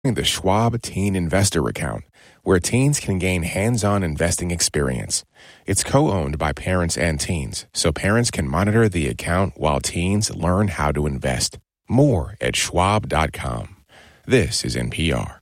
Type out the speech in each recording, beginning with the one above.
the Schwab Teen Investor Account, where teens can gain hands-on investing experience. It's co-owned by parents and teens, so parents can monitor the account while teens learn how to invest. More at schwab.com. This is NPR.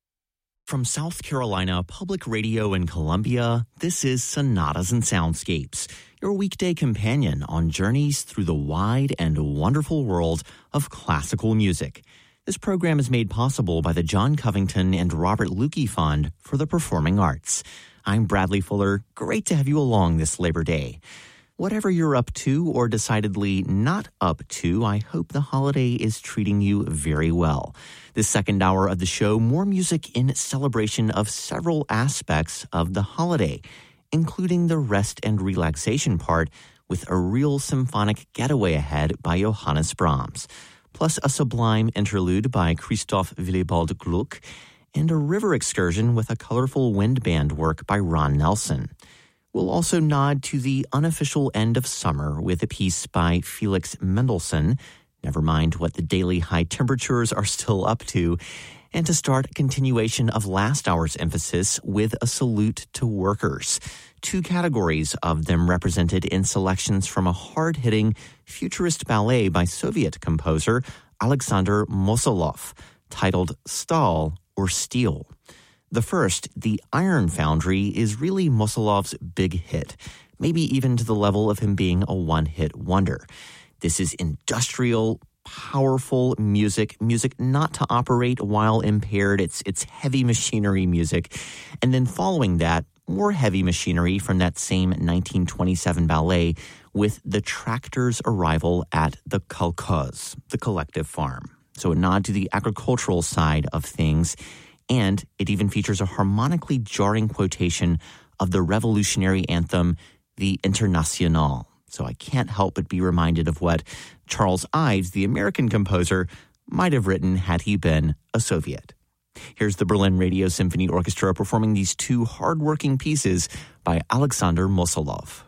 From South Carolina Public Radio in Columbia, this is Sonatas and Soundscapes, your weekday companion on journeys through the wide and wonderful world of classical music. This program is made possible by the John Covington and Robert Lukey Fund for the Performing Arts. I'm Bradley Fuller. Great to have you along this Labor Day. Whatever you're up to or decidedly not up to, I hope the holiday is treating you very well. This second hour of the show, more music in celebration of several aspects of the holiday, including the rest and relaxation part with a real symphonic getaway ahead by Johannes Brahms, plus a sublime interlude by Christoph Willibald Gluck, and a river excursion with a colorful wind band work by Ron Nelson. We'll also nod to the unofficial end of summer with a piece by Felix Mendelssohn, never mind what the daily high temperatures are still up to, and to start a continuation of last hour's emphasis with a salute to workers. Two categories of them represented in selections from a hard-hitting futurist ballet by Soviet composer Alexander Mosolov, titled Stahl or Steel. The first, The Iron Foundry, is really Mosolov's big hit, maybe even to the level of him being a one-hit wonder. This is industrial, powerful music not to operate while impaired. It's heavy machinery music. And then following that, more heavy machinery from that same 1927 ballet with the tractor's arrival at the kolkhoz, the collective farm. So a nod to the agricultural side of things, and it even features a harmonically jarring quotation of the revolutionary anthem, the Internationale. So I can't help but be reminded of what Charles Ives, the American composer, might have written had he been a Soviet. Here's the Berlin Radio Symphony Orchestra performing these two hard-working pieces by Alexander Mosolov.